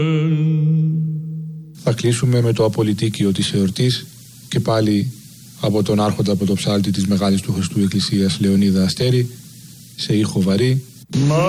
Θα κλείσουμε με το απολυτίκιο της εορτής και πάλι από τον άρχοντα πρωτοψάλτη της Μεγάλης του Χριστού Εκκλησίας Λεωνίδα Αστέρη σε ήχο βαρύ.